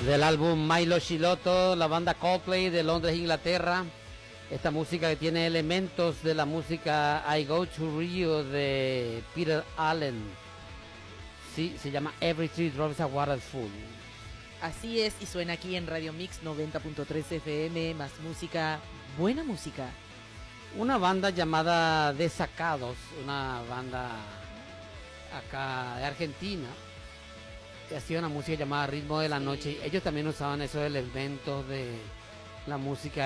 Del álbum Milo Chiloto, la banda Coldplay de Londres, Inglaterra. Esta música que tiene elementos de la música I Go to Rio de Peter Allen. Sí, se llama Every Tree Drops a Water Full. Así es, y suena aquí en Radio Mix 90.3 FM, más música, buena música. Una banda llamada Desacados, una banda acá de Argentina, que hacía una música llamada Ritmo de la Noche. Ellos también usaban esos elementos de la música